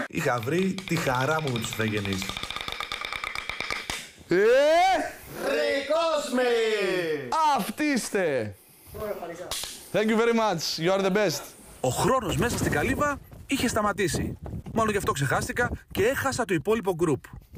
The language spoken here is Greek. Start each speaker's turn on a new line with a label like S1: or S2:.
S1: είχα βρει τη χαρά μου με τους ηθαγενείς.
S2: Ρε Κόσμε!
S3: Αυτοί είστε! Thank you very much. You are the best.
S4: Ο χρόνος μέσα στην καλύβα είχε σταματήσει. Μόνο γι' αυτό ξεχάστηκα και έχασα το υπόλοιπο group.